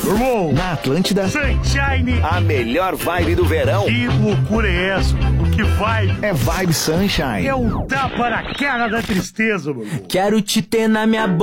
Irmão, Na Atlântida, Sunshine. a melhor vibe do verão Que loucura é essa, mano? Que vibe. é Vibe Sunshine. É um tapa na cara da tristeza, mano. Quero te ter na minha boca.